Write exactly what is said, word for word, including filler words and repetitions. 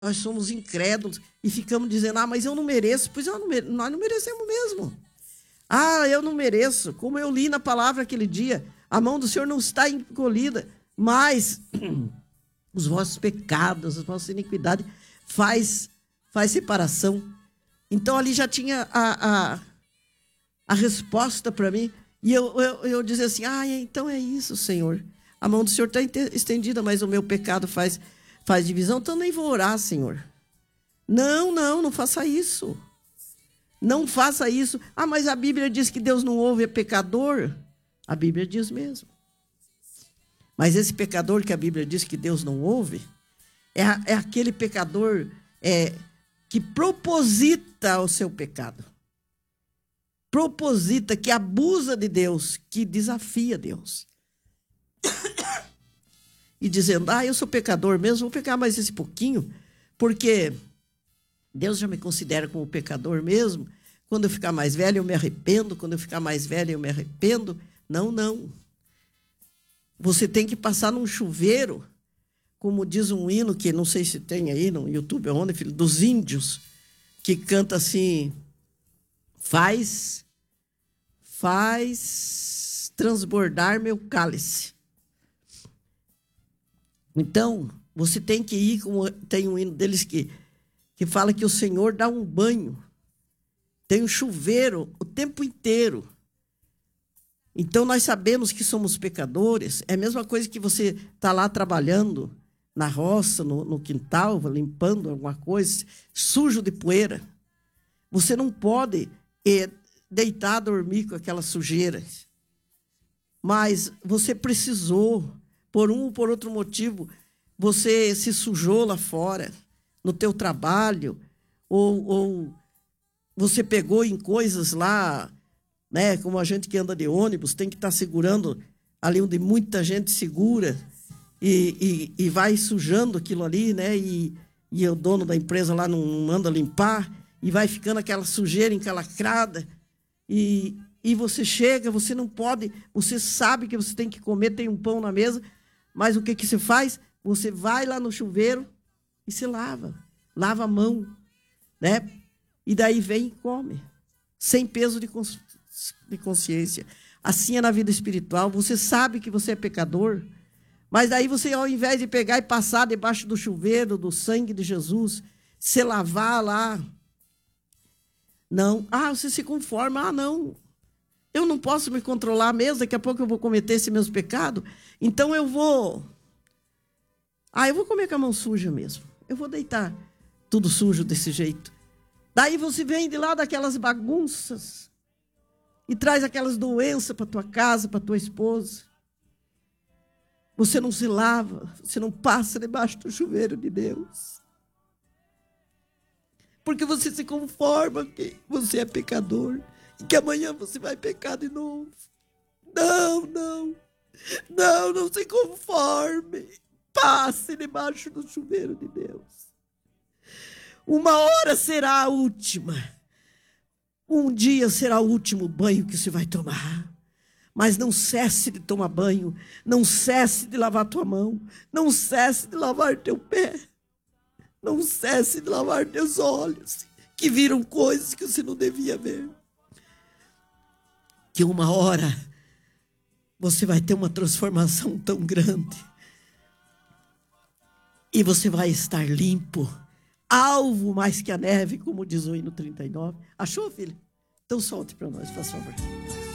nós somos incrédulos e ficamos dizendo, ah, mas eu não mereço. Pois eu não mere... nós não merecemos mesmo. Ah, eu não mereço. Como eu li na palavra aquele dia, a mão do Senhor não está encolhida, mas os vossos pecados, as vossas iniquidades faz, faz separação. Então ali já tinha a, a, a resposta para mim. E eu, eu, eu dizia assim, ah, então é isso, Senhor. A mão do Senhor está estendida, mas o meu pecado faz, faz divisão, então nem vou orar, Senhor. Não, não, não faça isso. Não faça isso. Ah, mas a Bíblia diz que Deus não ouve pecador. A Bíblia diz mesmo. Mas esse pecador que a Bíblia diz que Deus não ouve, é, é aquele pecador é, que proposita o seu pecado. Proposita, que abusa de Deus, que desafia Deus. E dizendo, ah, eu sou pecador mesmo, vou pecar mais esse pouquinho, porque Deus já me considera como pecador mesmo. Quando eu ficar mais velho, eu me arrependo. Quando eu ficar mais velho, eu me arrependo. Não, não. Você tem que passar num chuveiro, como diz um hino, que não sei se tem aí no YouTube, onde, filho, dos índios, que canta assim, faz, faz transbordar meu cálice. Então, você tem que ir, como tem um hino deles que, que fala que o Senhor dá um banho, tem um chuveiro o tempo inteiro. Então, nós sabemos que somos pecadores. É a mesma coisa que você está lá trabalhando na roça, no, no quintal, limpando alguma coisa, sujo de poeira. Você não pode é, deitar, dormir com aquela sujeira. Mas você precisou, por um ou por outro motivo, você se sujou lá fora, no teu trabalho, ou, ou você pegou em coisas lá, né, como a gente que anda de ônibus, tem que estar segurando ali onde muita gente segura e, e, e vai sujando aquilo ali, né, e, e o dono da empresa lá não manda limpar e vai ficando aquela sujeira encalacrada e, e você chega, você não pode, você sabe que você tem que comer, tem um pão na mesa, mas o que, que você faz? Você vai lá no chuveiro e se lava, lava a mão, né, e daí vem e come, sem peso de consciência. de consciência. Assim é na vida espiritual. Você sabe que você é pecador, mas daí você, ao invés de pegar e passar debaixo do chuveiro do sangue de Jesus, se lavar lá, não, ah, você se conforma, ah, não, eu não posso me controlar mesmo, daqui a pouco eu vou cometer esse mesmo pecado, então eu vou, ah, eu vou comer com a mão suja mesmo, eu vou deitar tudo sujo desse jeito. Daí você vem de lá daquelas bagunças e traz aquelas doenças para tua casa, para tua esposa. Você não se lava, você não passa debaixo do chuveiro de Deus. Porque você se conforma que você é pecador e que amanhã você vai pecar de novo. Não, não, não, não se conforme. Passe debaixo do chuveiro de Deus. Uma hora será a última. Um dia será o último banho que você vai tomar. Mas não cesse de tomar banho. Não cesse de lavar tua mão. Não cesse de lavar teu pé. Não cesse de lavar teus olhos, que viram coisas que você não devia ver. Que uma hora você vai ter uma transformação tão grande. E você vai estar limpo. Alvo mais que a neve, como diz o hino trinta e nove. Achou, filho? Então solte para nós, faz favor.